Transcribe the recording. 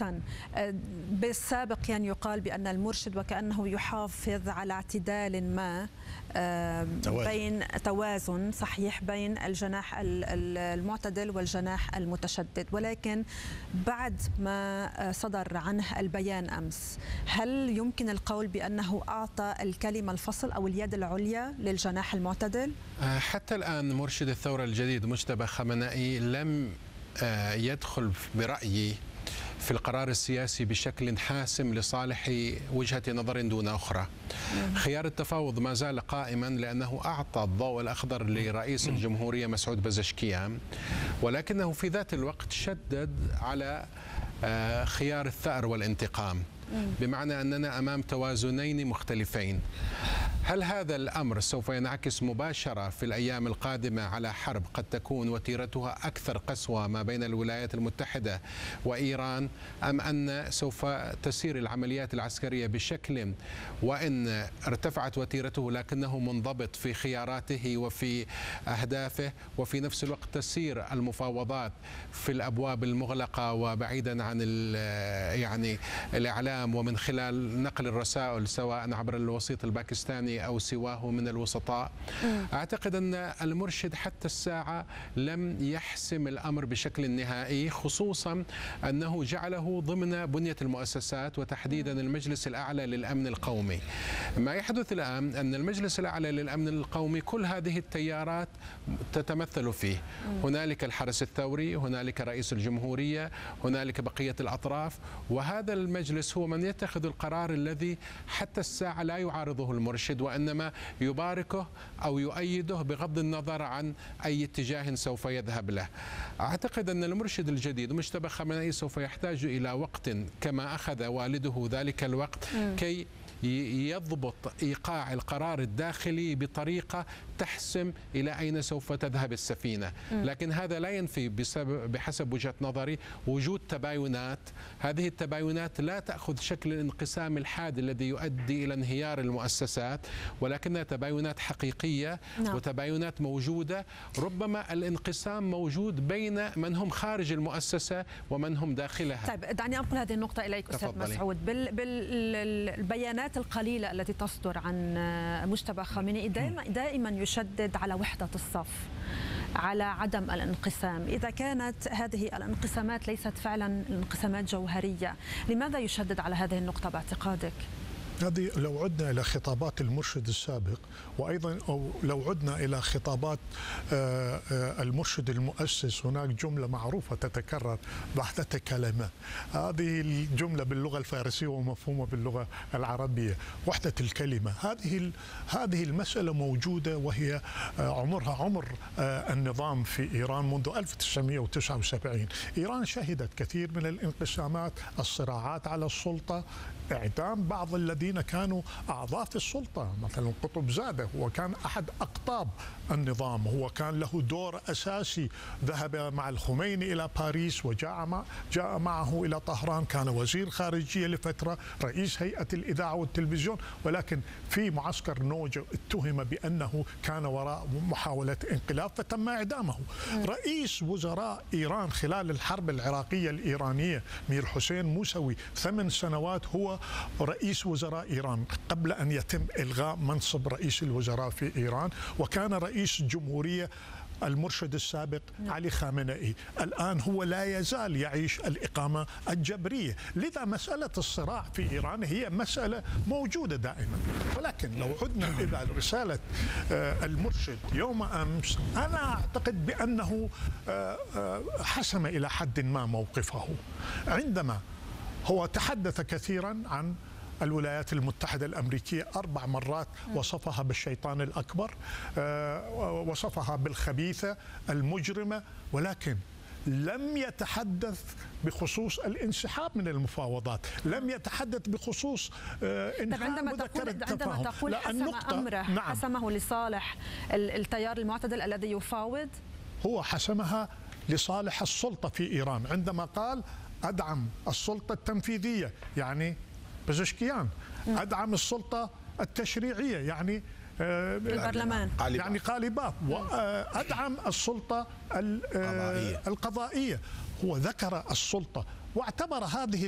حسن، بالسابق يعني يقال بأن المرشد وكأنه يحافظ على اعتدال ما بين توازن صحيح بين الجناح المعتدل والجناح المتشدد، ولكن بعد ما صدر عنه البيان أمس هل يمكن القول بأنه أعطى الكلمة الفصل أو اليد العليا للجناح المعتدل؟ حتى الآن مرشد الثورة الجديد مجتبى خامنئي لم يدخل برأيي في القرار السياسي بشكل حاسم لصالح وجهة نظر دون أخرى. خيار التفاوض ما زال قائما لأنه أعطى الضوء الأخضر لرئيس الجمهورية مسعود بزشكيان، ولكنه في ذات الوقت شدد على خيار الثأر والانتقام، بمعنى أننا أمام توازنين مختلفين. هل هذا الأمر سوف ينعكس مباشرة في الأيام القادمة على حرب قد تكون وتيرتها أكثر قسوة ما بين الولايات المتحدة وإيران، أم أن سوف تسير العمليات العسكرية بشكل وإن ارتفعت وتيرته لكنه منضبط في خياراته وفي أهدافه، وفي نفس الوقت تسير المفاوضات في الأبواب المغلقة وبعيدا عن يعني الإعلام ومن خلال نقل الرسائل سواء عبر الوسيط الباكستاني أو سواه من الوسطاء؟ أعتقد أن المرشد حتى الساعة لم يحسم الأمر بشكل نهائي، خصوصا أنه جعله ضمن بنية المؤسسات وتحديدا المجلس الأعلى للأمن القومي. ما يحدث الآن أن المجلس الأعلى للأمن القومي كل هذه التيارات تتمثل فيه، هنالك الحرس الثوري، هنالك رئيس الجمهورية، هنالك بقية الأطراف، وهذا المجلس هو من يتخذ القرار الذي حتى الساعة لا يعارضه المرشد وإنما يباركه أو يؤيده بغض النظر عن أي اتجاه سوف يذهب له. أعتقد أن المرشد الجديد مجتبى خامنئي سوف يحتاج إلى وقت كما أخذ والده ذلك الوقت كي يضبط إيقاع القرار الداخلي بطريقة تحسم إلى أين سوف تذهب السفينة، لكن هذا لا ينفي بحسب وجهة نظري وجود تباينات. هذه التباينات لا تأخذ شكل الانقسام الحاد الذي يؤدي إلى انهيار المؤسسات، ولكنها تباينات حقيقية وتباينات موجودة. ربما الانقسام موجود بين من هم خارج المؤسسة ومن هم داخلها. طيب دعني أنقل هذه النقطة إليك أستاذ مسعود. بالبيانات القليلة التي تصدر عن مجتبى خامنئي دائما يشدد على وحدة الصف، على عدم الانقسام. إذا كانت هذه الانقسامات ليست فعلا انقسامات جوهرية، لماذا يشدد على هذه النقطة باعتقادك؟ هذه لو عدنا إلى خطابات المرشد السابق، وأيضا لو عدنا إلى خطابات المرشد المؤسس، هناك جملة معروفة تتكرر بعد كلمة، هذه الجملة باللغة الفارسية ومفهومة باللغة العربية، وحدة الكلمة. هذه المسألة موجودة وهي عمرها عمر النظام في إيران منذ 1979. إيران شهدت كثير من الانقسامات، الصراعات على السلطة، إعدام بعض الذين كانوا أعضاء في السلطة، مثلا قطبزادة هو كان أحد أقطاب النظام، هو كان له دور أساسي، ذهب مع الخميني إلى باريس وجاء معه إلى طهران، كان وزير خارجية لفترة، رئيس هيئة الإذاعة والتلفزيون، ولكن في معسكر نوجة اتهم بأنه كان وراء محاولة انقلاب فتم إعدامه. رئيس وزراء إيران خلال الحرب العراقية الإيرانية مير حسين موسوي 8 سنوات هو رئيس وزراء إيران قبل أن يتم إلغاء منصب رئيس الوزراء في إيران، وكان رئيس الجمهورية المرشد السابق علي خامنئي. الآن هو لا يزال يعيش الإقامة الجبرية، لذا مسألة الصراع في إيران هي مسألة موجودة دائما. ولكن لو عدنا إلى رسالة المرشد يوم أمس، أنا أعتقد بأنه حسم إلى حد ما موقفه عندما هو تحدث كثيرا عن الولايات المتحدة الأمريكية 4 مرات، وصفها بالشيطان الأكبر، وصفها بالخبيثة المجرمة، ولكن لم يتحدث بخصوص الانسحاب من المفاوضات، لم يتحدث بخصوص إنهاء مذكرة التفاهم. عندما تقول حسم أمره، حسمه لصالح التيار المعتدل الذي يفاوض، هو حسمها لصالح السلطة في إيران عندما قال أدعم السلطة التنفيذية يعني بزشكيان، أدعم السلطة التشريعية يعني البرلمان، يعني قالباف، وأدعم السلطة القضائية. هو ذكر السلطة واعتبر هذه